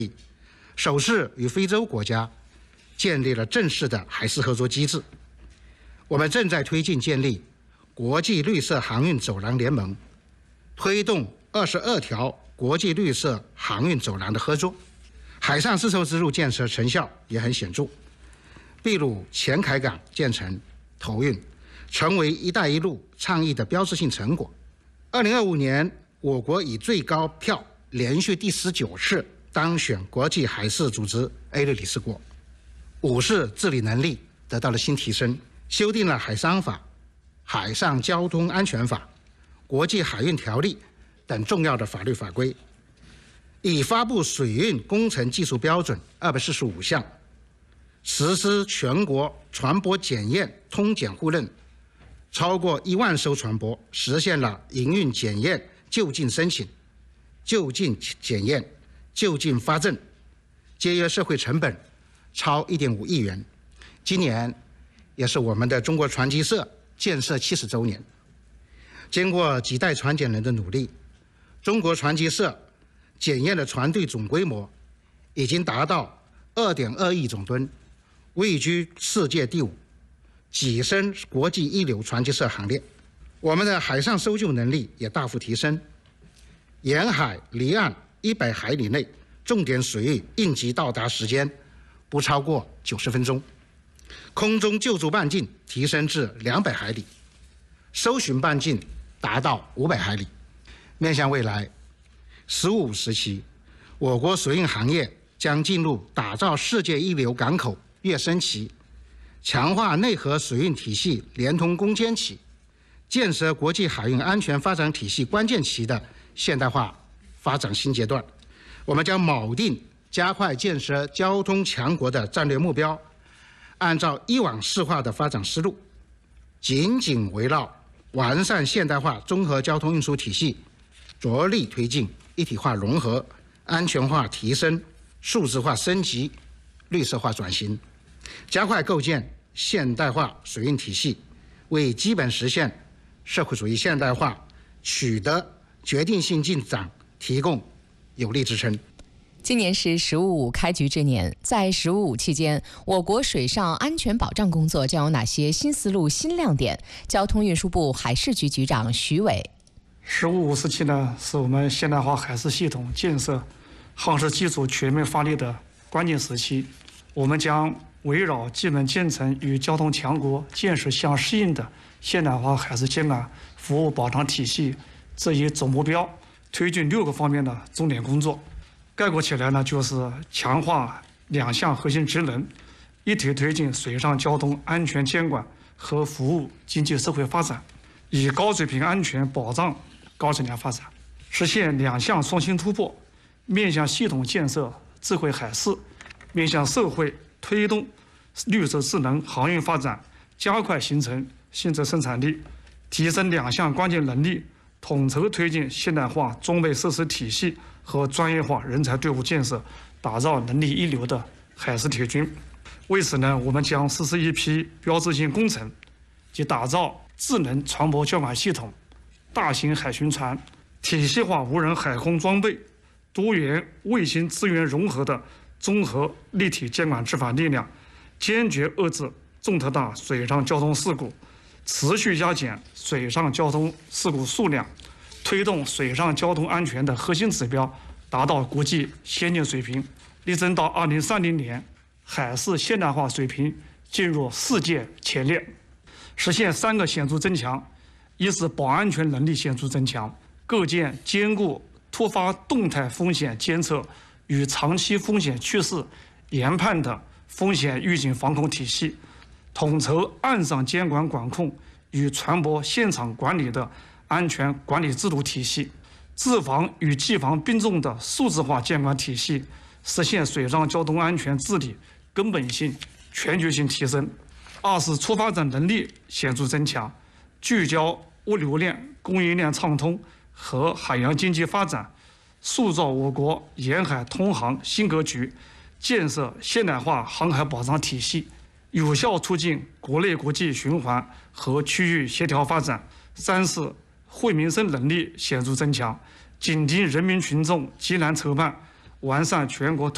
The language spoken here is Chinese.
首次与非洲国家建立了正式的海事合作机制。我们正在推进建立国际绿色航运走廊联盟，推动22条国际绿色航运走廊的合作。海上丝绸之路建设成效也很显著，秘鲁前海港建成投运，成为“一带一路”倡议的标志性成果。2025年，我国以最高票连续第19次当选国际海事组织 A 类理事国，5次治理能力得到了新提升，修订了海商法、海上交通安全法、国际海运条例等重要的法律法规，已发布水运工程技术标准245项，实施全国船舶检验通检互认，超过1万艘船舶实现了营运检验就近申请、就近检验、就近发证，节约社会成本超1.5亿元。今年也是我们的中国船机社建设70周年。经过几代船检人的努力，中国船机社检验的船队总规模已经达到2.2亿总吨，位居世界第5，跻身国际一流船机社行列。我们的海上搜救能力也大幅提升，沿海离岸100海里内重点水域应急到达时间不超过90分钟，空中救助半径提升至200海里，搜寻半径达到500海里。面向未来，15时期，我国水运行业将进入打造世界一流港口跃升期，强化内河水运体系联通攻坚期，建设国际海运安全发展体系关键期的现代化发展新阶段。我们将铆定加快建设交通强国的战略目标，按照一网式化的发展思路，紧紧围绕完善现代化综合交通运输体系，着力推进一体化融合、安全化提升、数字化升级、绿色化转型，加快构建现代化水运体系，为基本实现社会主义现代化取得决定性进展提供有力支撑。 今年是“十五五”开局之年，在“十五五”期间，我国水上安全保障工作将有哪些新思路、新亮点？交通运输部海事局局长徐伟。 “15+5”时期呢，是我们现代化海事系统建设、航事基础全面发力的关键时期。我们将围绕基本建成与交通强国建设相适应的现代化海事监管服务保障体系这一总目标，推进6个方面的重点工作。概括起来呢，就是强化2项核心职能，一体推进水上交通安全监管和服务经济社会发展，以高水平安全保障高质量发展，实现2项创新突破，面向系统建设智慧海事，面向社会推动绿色智能航运发展，加快形成新质生产力，提升2项关键能力，统筹推进现代化装备设施体系和专业化人才队伍建设，打造能力一流的海事铁军。为此呢，我们将实施一批标志性工程，即打造智能船舶监管系统、大型海巡船、体系化无人海空装备、多元卫星资源融合的综合立体监管执法力量，坚决遏制重特大水上交通事故，持续加减水上交通事故数量，推动水上交通安全的核心指标达到国际先进水平，力争到2030年海事现代化水平进入世界前列，实现3个显著增强：一是保安全能力显著增强，构建兼顾突发动态风险监测与长期风险趋势研判的风险预警防控体系，统筹岸上监管管控与船舶现场管理的安全管理制度体系，治防与技防并重的数字化监管体系，实现水上交通安全治理根本性、全局性提升。2是出发展能力显著增强，聚焦物流链、供应链畅通和海洋经济发展，塑造我国沿海通航新格局，建设现代化航海保障体系，有效促进国内国际循环和区域协调发展。3是惠民生能力显著增强，紧盯人民群众急难愁盼，完善全国